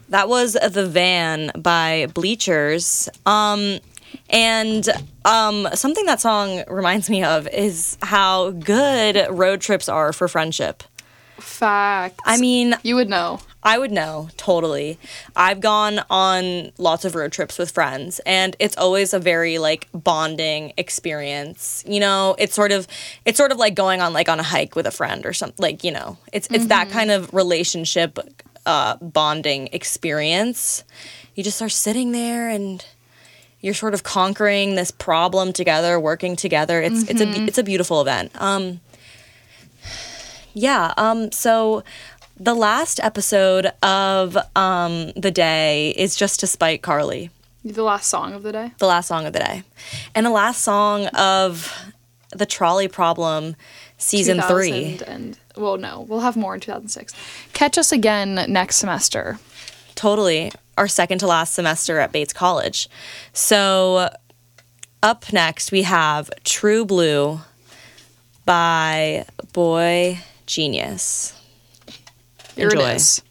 That was The Van by Bleachers. And something that song reminds me of is how good road trips are for friendship. Facts. I mean, you would know. I would know, totally. I've gone on lots of road trips with friends, and it's always a very, like, bonding experience. You know, it's sort of like going on, like, on a hike with a friend or something. Like, you know, it's that kind of relationship bonding experience. You just are sitting there, and you're sort of conquering this problem together, working together. It's a beautiful event. So the last episode of the day is Just to Spite Carly. The last song of the day? The last song of the day. And the last song of the Trolley Problem Season 3. Well, no, we'll have more in 2006. Catch us again next semester. Totally. Our second to last semester at Bates College. So up next we have True Blue by Boy Genius. Here Enjoy. it is.